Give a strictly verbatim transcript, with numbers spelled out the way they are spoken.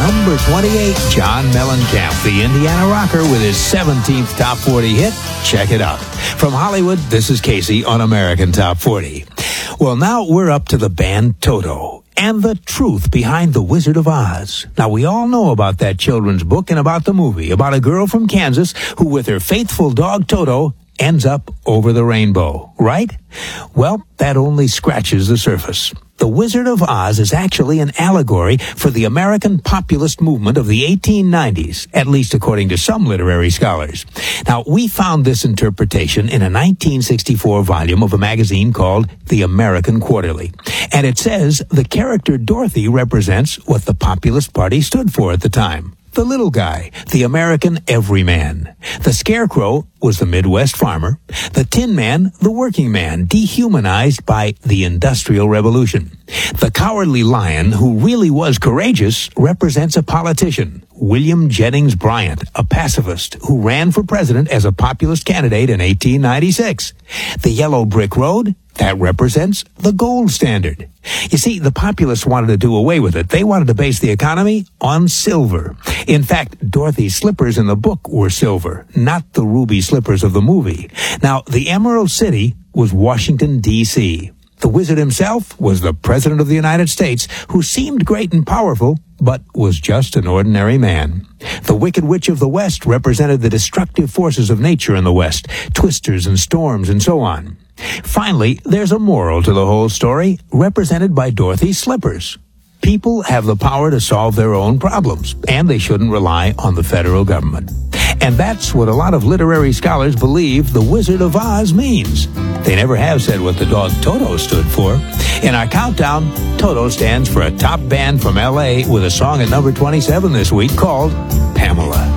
number twenty-eight, John Mellencamp, the Indiana rocker, with his seventeenth Top forty hit. Check it out. From Hollywood, this is Casey on American Top forty. Well, now we're up to the band Toto and the truth behind The Wizard of Oz. Now, we all know about that children's book and about the movie, about a girl from Kansas who, with her faithful dog Toto, ends up over the rainbow, right? Well, that only scratches the surface. The Wizard of Oz is actually an allegory for the American populist movement of the eighteen nineties, at least according to some literary scholars. Now, we found this interpretation in a nineteen sixty-four volume of a magazine called The American Quarterly. And it says the character Dorothy represents what the Populist Party stood for at the time. The little guy, the American everyman. The Scarecrow was the Midwest farmer. The Tin Man, the working man, dehumanized by the Industrial Revolution. The Cowardly Lion, who really was courageous, represents a politician, William Jennings Bryant, a pacifist who ran for president as a populist candidate in eighteen ninety-six. The Yellow Brick Road, that represents the gold standard. You see, the populists wanted to do away with it. They wanted to base the economy on silver. In fact, Dorothy's slippers in the book were silver, not the ruby slippers of the movie. Now, the Emerald City was Washington, D C The wizard himself was the President of the United States, who seemed great and powerful, but was just an ordinary man. The Wicked Witch of the West represented the destructive forces of nature in the West, twisters and storms and so on. Finally, there's a moral to the whole story, represented by Dorothy's slippers. People have the power to solve their own problems, and they shouldn't rely on the federal government. And that's what a lot of literary scholars believe The Wizard of Oz means. They never have said what the dog Toto stood for. In our countdown, Toto stands for a top band from L A with a song at number twenty-seven this week called Pamela.